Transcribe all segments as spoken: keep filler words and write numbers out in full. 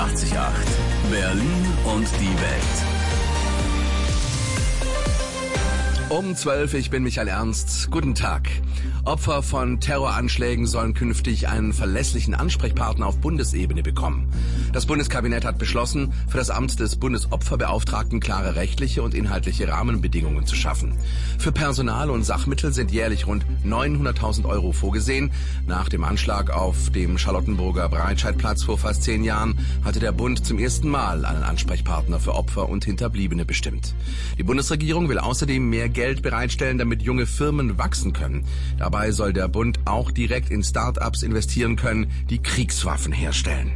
achtzig Komma acht. Berlin und die Welt. Um zwölf, ich bin Michael Ernst. Guten Tag. Opfer von Terroranschlägen sollen künftig einen verlässlichen Ansprechpartner auf Bundesebene bekommen. Das Bundeskabinett hat beschlossen, für das Amt des Bundesopferbeauftragten klare rechtliche und inhaltliche Rahmenbedingungen zu schaffen. Für Personal und Sachmittel sind jährlich rund neunhunderttausend Euro vorgesehen. Nach dem Anschlag auf dem Charlottenburger Breitscheidplatz vor fast zehn Jahren hatte der Bund zum ersten Mal einen Ansprechpartner für Opfer und Hinterbliebene bestimmt. Die Bundesregierung will außerdem mehr Geld bereitstellen, damit junge Firmen wachsen können. Dabei soll der Bund auch direkt in Start-ups investieren können, die Kriegswaffen herstellen.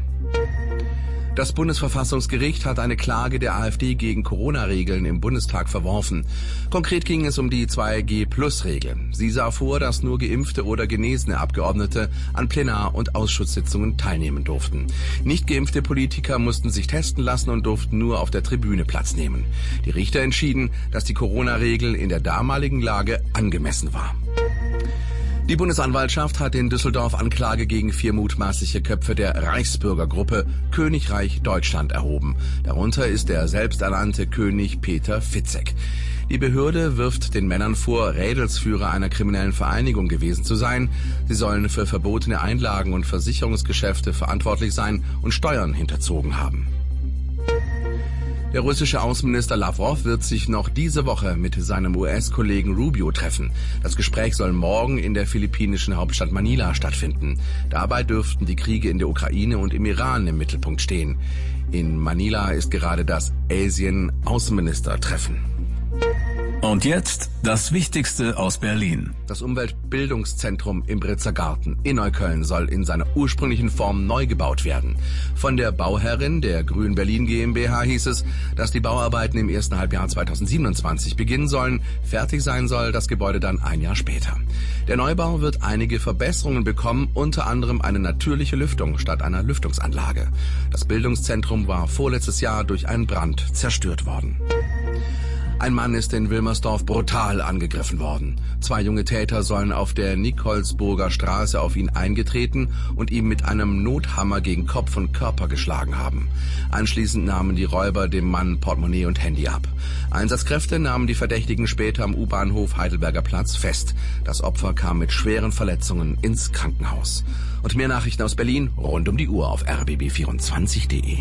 Das Bundesverfassungsgericht hat eine Klage der AfD gegen Corona-Regeln im Bundestag verworfen. Konkret ging es um die zwei G Plus Regel. Sie sah vor, dass nur geimpfte oder genesene Abgeordnete an Plenar- und Ausschusssitzungen teilnehmen durften. Nicht geimpfte Politiker mussten sich testen lassen und durften nur auf der Tribüne Platz nehmen. Die Richter entschieden, dass die Corona-Regel in der damaligen Lage angemessen war. Die Bundesanwaltschaft hat in Düsseldorf Anklage gegen vier mutmaßliche Köpfe der Reichsbürgergruppe Königreich Deutschland erhoben. Darunter ist der selbsternannte König Peter Fitzek. Die Behörde wirft den Männern vor, Rädelsführer einer kriminellen Vereinigung gewesen zu sein. Sie sollen für verbotene Einlagen und Versicherungsgeschäfte verantwortlich sein und Steuern hinterzogen haben. Der russische Außenminister Lavrov wird sich noch diese Woche mit seinem U S-Kollegen Rubio treffen. Das Gespräch soll morgen in der philippinischen Hauptstadt Manila stattfinden. Dabei dürften die Kriege in der Ukraine und im Iran im Mittelpunkt stehen. In Manila ist gerade das Asien-Außenministertreffen. Und jetzt das Wichtigste aus Berlin. Das Umweltbildungszentrum im Britzer Garten in Neukölln soll in seiner ursprünglichen Form neu gebaut werden. Von der Bauherrin, der Grün Berlin GmbH, hieß es, dass die Bauarbeiten im ersten Halbjahr zweitausendsiebenundzwanzig beginnen sollen. Fertig sein soll das Gebäude dann ein Jahr später. Der Neubau wird einige Verbesserungen bekommen, unter anderem eine natürliche Lüftung statt einer Lüftungsanlage. Das Bildungszentrum war vorletztes Jahr durch einen Brand zerstört worden. Ein Mann ist in Wilmersdorf brutal angegriffen worden. Zwei junge Täter sollen auf der Nikolsburger Straße auf ihn eingetreten und ihm mit einem Nothammer gegen Kopf und Körper geschlagen haben. Anschließend nahmen die Räuber dem Mann Portemonnaie und Handy ab. Einsatzkräfte nahmen die Verdächtigen später am U-Bahnhof Heidelberger Platz fest. Das Opfer kam mit schweren Verletzungen ins Krankenhaus. Und mehr Nachrichten aus Berlin rund um die Uhr auf r b b vierundzwanzig punkt de.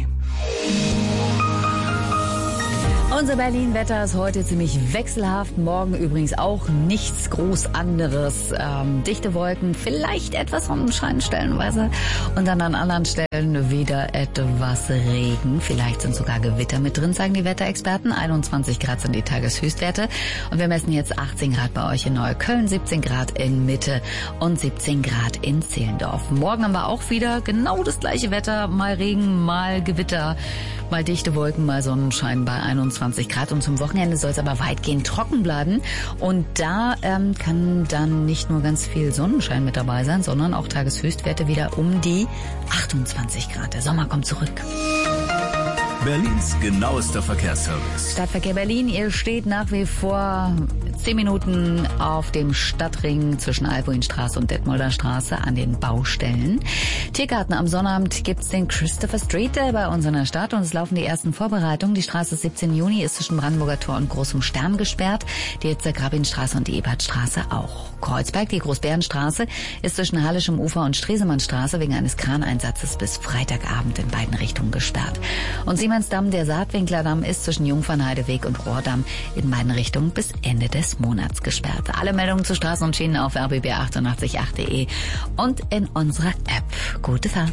Unser Berlin-Wetter ist heute ziemlich wechselhaft. Morgen übrigens auch nichts groß anderes. Ähm, dichte Wolken, vielleicht etwas Sonnenschein stellenweise. Und dann an anderen Stellen wieder etwas Regen. Vielleicht sind sogar Gewitter mit drin, sagen die Wetterexperten. einundzwanzig Grad sind die Tageshöchstwerte. Und wir messen jetzt achtzehn Grad bei euch in Neukölln, siebzehn Grad in Mitte und siebzehn Grad in Zehlendorf. Morgen haben wir auch wieder genau das gleiche Wetter. Mal Regen, mal Gewitter, mal dichte Wolken, mal Sonnenschein bei einundzwanzig Grad. Und zum Wochenende soll es aber weitgehend trocken bleiben. Und da ähm, kann dann nicht nur ganz viel Sonnenschein mit dabei sein, sondern auch Tageshöchstwerte wieder um die achtundzwanzig Grad. Der Sommer kommt zurück. Berlins genauester Verkehrsservice. Stadtverkehr Berlin, ihr steht nach wie vor zehn Minuten auf dem Stadtring zwischen Albuinstraße und Detmolder Straße an den Baustellen. Tiergarten am Sonnabend gibt's den Christopher Street Day bei uns in der Stadt und es laufen die ersten Vorbereitungen. Die Straße siebzehnten Juni ist zwischen Brandenburger Tor und Großem Stern gesperrt. Die Itzer-Grabin-Straße und die Ebertstraße auch. Kreuzberg, die Großbärenstraße, ist zwischen Hallischem Ufer und Stresemannstraße wegen eines Kraneinsatzes bis Freitagabend in beiden Richtungen gesperrt. Und Siemensdamm, der Saatwinklerdamm, ist zwischen Jungfernheideweg und Rohrdamm in beiden Richtungen bis Ende des Monats gesperrt. Alle Meldungen zu Straßen und Schienen auf r b b achtundachtzig punkt acht punkt de und in unserer App. Gute Fahrt.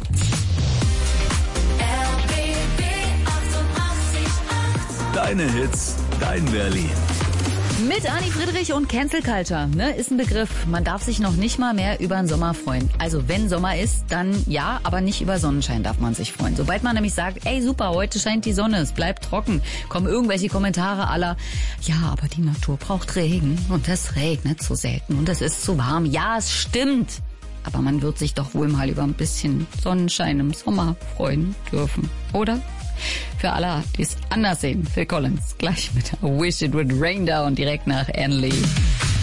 Deine Hits, dein Berlin. Mit Ani Friedrich und Cancel Culture, ne, ist ein Begriff. Man darf sich noch nicht mal mehr über den Sommer freuen. Also wenn Sommer ist, dann ja, aber nicht über Sonnenschein darf man sich freuen. Sobald man nämlich sagt, ey super, heute scheint die Sonne, es bleibt trocken, kommen irgendwelche Kommentare aller, ja, aber die Natur braucht Regen und es regnet so selten und es ist zu warm. Ja, es stimmt. Aber man wird sich doch wohl mal über ein bisschen Sonnenschein im Sommer freuen dürfen, oder? Für alle, die es anders sehen, Phil Collins, gleich mit I Wish It Would Rain Down direkt nach Anne Lee.